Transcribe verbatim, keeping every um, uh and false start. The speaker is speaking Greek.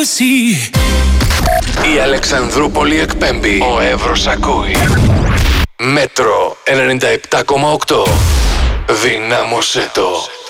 pussy. Η Αλεξανδρούπολη εκπέμπει. Ο Εύρος ακούει. Μέτρο ενενήντα επτά κόμμα οκτώ. Δυνάμωσέ το.